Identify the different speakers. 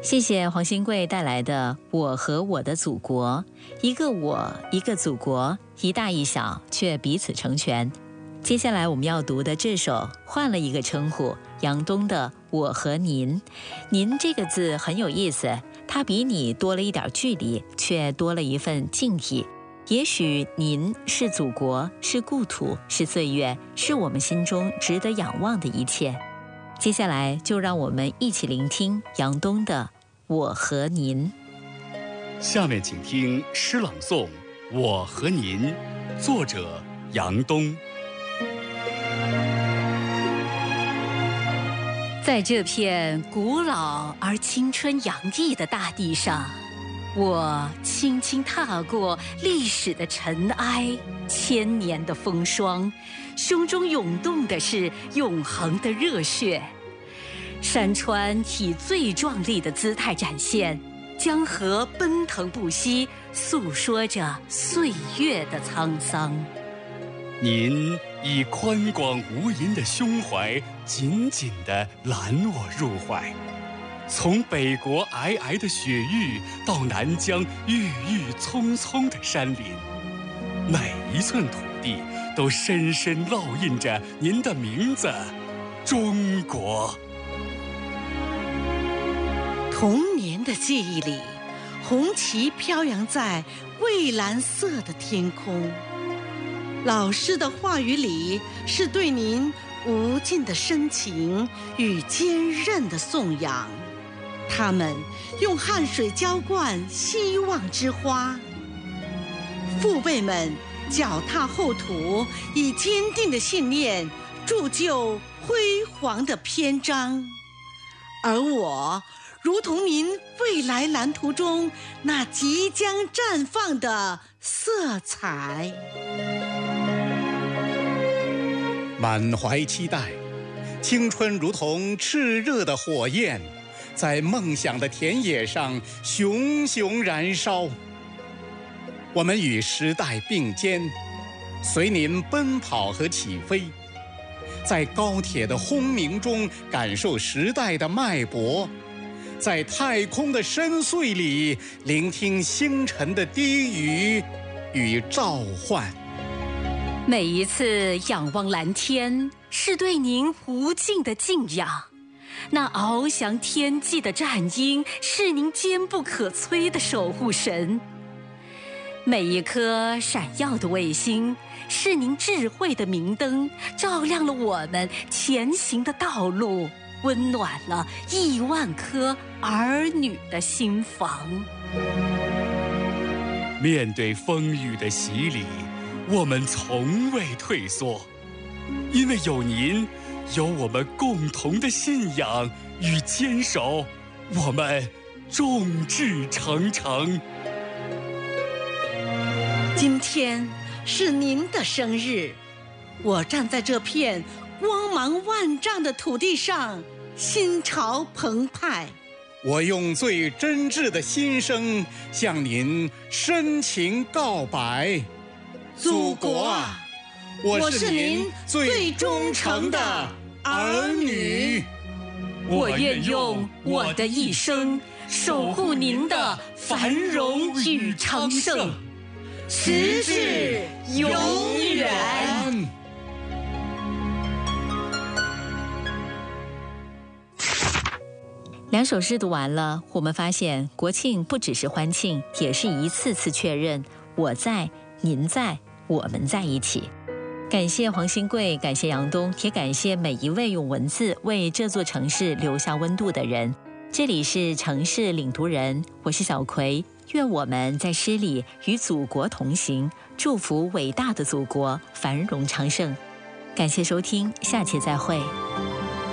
Speaker 1: 谢谢黄新贵带来的《我和我的祖国》，一个我，一个祖国，一大一小，却彼此成全。接下来我们要读的这首换了一个称呼，杨东的《我和您》。您这个字很有意思，它比你多了一点距离，却多了一份敬意。也许您是祖国，是故土，是岁月，是我们心中值得仰望的一切。接下来就让我们一起聆听杨东的《我和您》。
Speaker 2: 下面请听诗朗诵《我和您》，作者杨东。
Speaker 1: 在这片古老而青春洋溢的大地上，我轻轻踏过历史的尘埃，千年的风霜，胸中涌动的是永恒的热血。山川以最壮丽的姿态展现，江河奔腾不息，诉说着岁月的沧桑。
Speaker 2: 您以宽广无垠的胸怀，紧紧地揽我入怀。从北国皑皑的雪域，到南疆郁郁葱葱的山林，每一寸土地都深深烙印着您的名字——中国。
Speaker 3: 童年的记忆里，红旗飘扬在蔚蓝色的天空。老师的话语里，是对您无尽的深情与坚韧的颂扬。他们用汗水浇灌希望之花，父辈们脚踏后土，以坚定的信念铸就辉煌的篇章。而我如同您未来蓝图中那即将绽放的色彩。
Speaker 4: 满怀期待，青春如同炽热的火焰，在梦想的田野上熊熊燃烧。我们与时代并肩，随您奔跑和起飞，在高铁的轰鸣中感受时代的脉搏，在太空的深邃里聆听星辰的低语与召唤。
Speaker 1: 每一次仰望蓝天，是对您无尽的敬仰。那翱翔天际的战鹰，是您坚不可摧的守护神。每一颗闪耀的卫星，是您智慧的明灯，照亮了我们前行的道路，温暖了10000颗儿女的心房。
Speaker 2: 面对风雨的洗礼，我们从未退缩，因为有您，有我们共同的信仰与坚守，我们众志成城。
Speaker 3: 今天是您的生日，我站在这片光芒万丈的土地上，心潮澎湃。
Speaker 4: 我用最真挚的心声向您深情告白。祖国啊，我是您最忠诚的儿女。
Speaker 1: 我愿用我的一生守护您的繁荣与昌盛，
Speaker 3: 直至永远。
Speaker 1: 2首诗读完了，我们发现国庆不只是欢庆，也是一次次确认我在，您在，我们在一起。感谢黄新贵，感谢杨东，也感谢每一位用文字为这座城市留下温度的人。这里是城市领读人，我是小葵，愿我们在诗里与祖国同行，祝福伟大的祖国繁荣昌盛。感谢收听，下期再会。